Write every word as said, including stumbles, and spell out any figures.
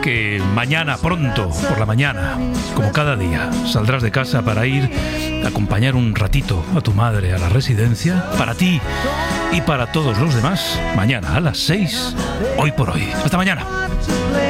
que mañana pronto, por la mañana, como cada día, saldrás de casa para ir a acompañar un ratito a tu madre a la residencia, para ti y para todos los demás, mañana a las seis, hoy por hoy. Hasta mañana.